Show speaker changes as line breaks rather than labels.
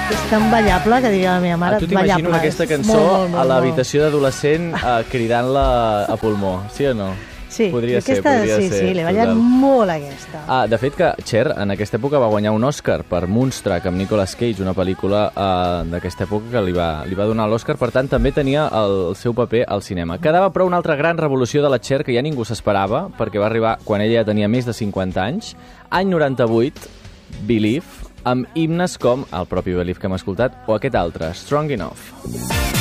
És tan ballable que diria la meva mare.
Tu t'imagino aquesta cançó a l'habitació d'adolescent cridant-la a pulmó, sí o no?
Sí,
podria ser.
Sí, l'he ballat molt aquesta.
De fet que Cher en aquesta època va guanyar un Oscar per Moonstruck amb Nicolas Cage, una pel·lícula d'aquesta època que li va donar l'Oscar, per tant també tenia el seu paper al cinema. Quedava però una altra gran revolució de la Cher que ja ningú s'esperava, perquè va arribar quan ella ja tenia més de 50 anys, any 98, Believe, amb himnes com el propi Believe que hem escoltat o aquest altre, Strong Enough.